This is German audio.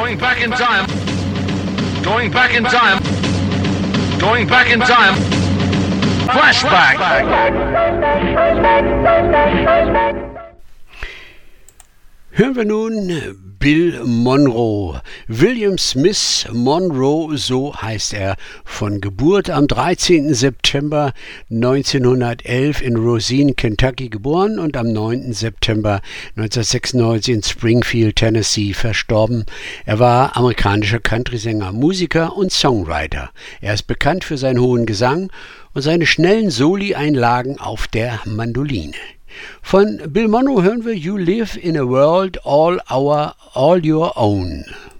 Going back in time. Going back in time. Going back in time. Flashback. Hören wir nun Bill Monroe. William Smith Monroe, so heißt er, von Geburt am 13. September 1911 in Rosine, Kentucky geboren und am 9. September 1996 in Springfield, Tennessee verstorben. Er war amerikanischer Country-Sänger, Musiker und Songwriter. Er ist bekannt für seinen hohen Gesang und seine schnellen Soli-Einlagen auf der Mandoline. Von Bill Monroe hören wir You Live in a World All Your Own.